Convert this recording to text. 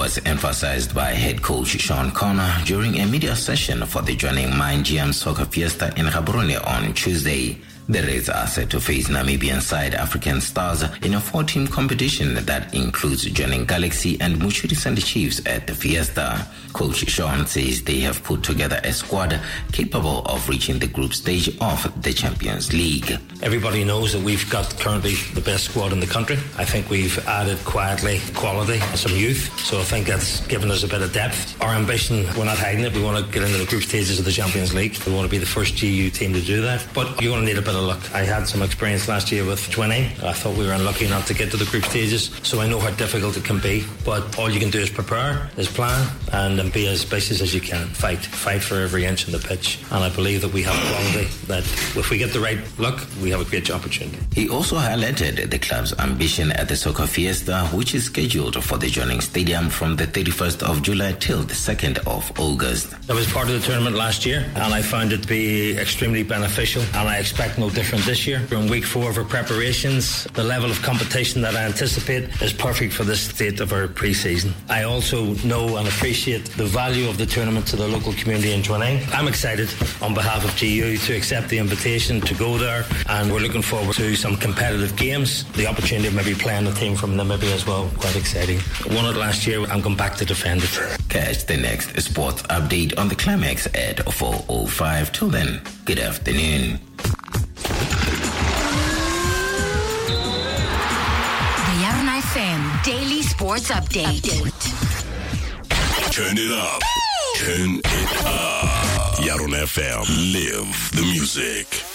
was emphasized by head coach Sean Connor during a media session for the Joining Mind GM Soccer Fiesta in Gaborone on Tuesday. The Reds are set to face Namibian side African Stars in a 4-team competition that includes joining Galaxy and Muchiri Sunday Chiefs at the Fiesta. Coach Sean says they have put together a squad capable of reaching the group stage of the Champions League. Everybody knows that we've got currently the best squad in the country. I think we've added quietly quality and some youth, so I think that's given us a bit of depth. Our ambition, we're not hiding it, we want to get into the group stages of the Champions League. We want to be the first GU team to do that, but you're going to need a bit of luck. I had some experience last year with Twinning. I thought we were unlucky not to get to the group stages, so I know how difficult it can be, but all you can do is prepare, is plan, and be as ambitious as you can. Fight for every inch on the pitch, and I believe that we have quality, that if we get the right luck, we have a great opportunity. He also highlighted the club's ambition at the Soccer Fiesta, which is scheduled for the Joining Stadium from the 31st of July till the 2nd of August. I was part of the tournament last year, and I found it to be extremely beneficial, and I expect no different this year. We're in week 4 of our preparations. The level of competition that I anticipate is perfect for the state of our pre-season. I also know and appreciate the value of the tournament to the local community in Twinning. I'm excited on behalf of GU to accept the invitation to go there, and we're looking forward to some competitive games. The opportunity of maybe playing a team from Namibia as well, quite exciting. Won it last year, I'm going back to defend it. Catch the next sports update on the Climax at 4:05. Till then, good afternoon. The Yarna FM Daily Sports Update. Turn it up. Turn it up. Yarna FM. Live the music.